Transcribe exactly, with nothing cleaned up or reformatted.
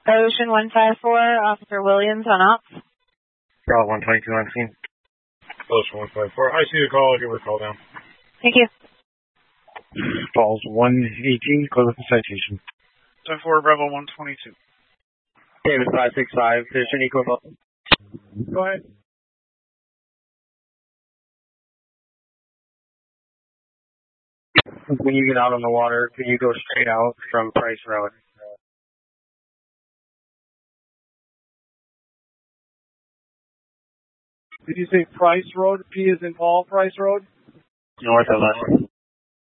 Ocean one five four, Officer Williams on ops. Bravo one twenty-two on scene. Ocean one five four. I see the call. I'll give her a call down. Thank you. Falls one eighteen, close with the citation. ten four, Bravo one twenty-two. Davis five six five, there's an equal. Go ahead. When you get out on the water, can you go straight out from Price Road? Did you say Price Road? P is in Paul, Price Road? North of us.